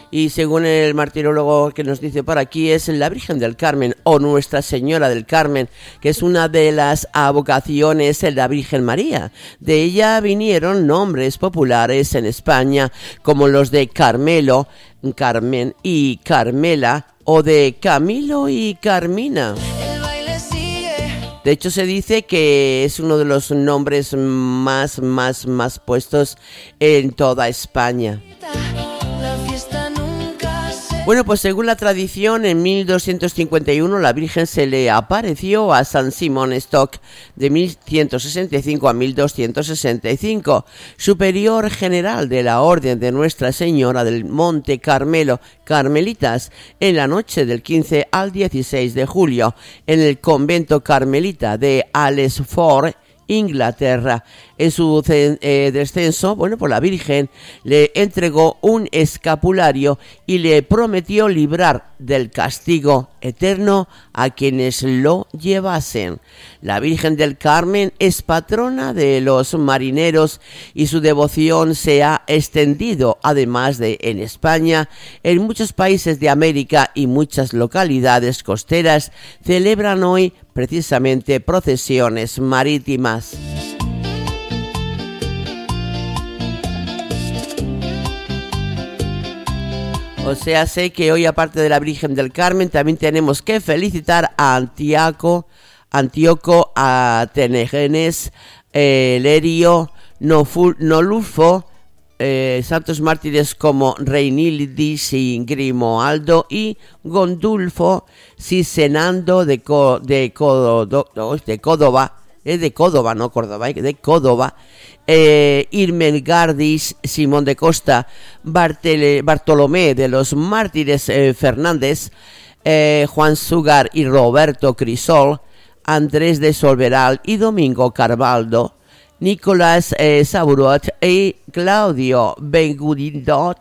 y según el martirólogo que nos dice por aquí es la Virgen del Carmen o Nuestra Señora del Carmen, que es una de las advocaciones de la Virgen María. De ella vinieron nombres populares en España como los de Carmelo, Carmen y Carmela, o de Camilo y Carmina. De hecho, se dice que es uno de los nombres más puestos en toda España. Bueno, pues según la tradición, en 1251 la Virgen se le apareció a San Simón Stock de 1165 a 1265, superior general de la Orden de Nuestra Señora del Monte Carmelo, Carmelitas, en la noche del 15 al 16 de julio, en el convento carmelita de Alresford, Inglaterra. En su descenso, pues la Virgen le entregó un escapulario y le prometió librar del castigo eterno a quienes lo llevasen. La Virgen del Carmen es patrona de los marineros y su devoción se ha extendido, además de en España, en muchos países de América y muchas localidades costeras celebran hoy precisamente procesiones marítimas. O sea, sé que hoy, aparte de la Virgen del Carmen, también tenemos que felicitar a Antíoco, a Tenegenes, Lerio, Nolufo, santos mártires como Reinildis y Grimoaldo y Gondulfo, Sisenando de Córdoba, de Córdoba, Irmengardis, Simón de Costa, Bartolomé de los Mártires Fernández, Juan Sugar y Roberto Crisol, Andrés de Solveral y Domingo Carvaldo, Nicolás Saburot y Claudio Begingold.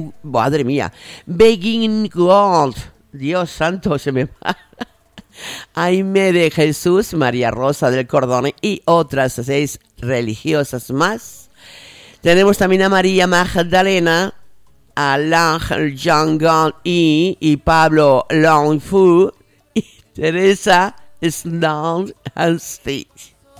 Dios santo, se me va. Aime de Jesús, María Rosa del Cordón y otras 6 religiosas más. Tenemos también a María Magdalena, a L'Ange Jean y Pablo Longfu y Teresa Snell-Hanstein.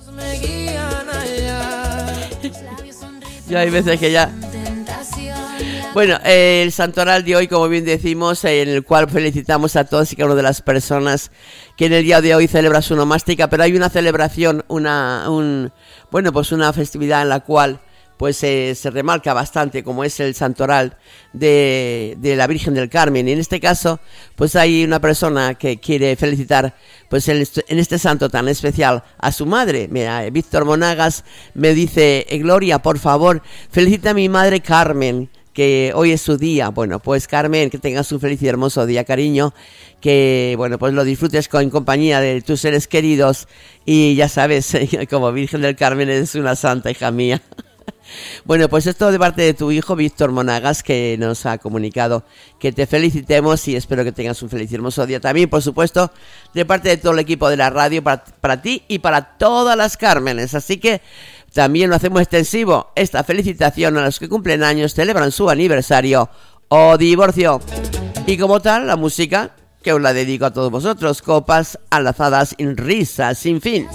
Ya hay veces que ya... Bueno, el santoral de hoy, como bien decimos, en el cual felicitamos a todas y cada una de las personas que en el día de hoy celebra su nomástica, pero hay una celebración, una festividad en la cual pues se remarca bastante, como es el santoral de la Virgen del Carmen. Y en este caso, pues hay una persona que quiere felicitar pues en este santo tan especial a su madre. Mira, Víctor Monagas me dice: Gloria, por favor, felicita a mi madre Carmen, que hoy es su día. Bueno, pues Carmen, que tengas un feliz y hermoso día, cariño, que pues lo disfrutes en compañía de tus seres queridos, y ya sabes, como Virgen del Carmen eres una santa, hija mía. Bueno, pues esto de parte de tu hijo Víctor Monagas, que nos ha comunicado que te felicitemos, y espero que tengas un feliz y hermoso día también, por supuesto, de parte de todo el equipo de la radio, para ti y para todas las Cármenes. Así que también lo hacemos extensivo, esta felicitación a los que cumplen años, celebran su aniversario o divorcio. Y como tal, la música que os la dedico a todos vosotros, copas enlazadas en risas sin fin.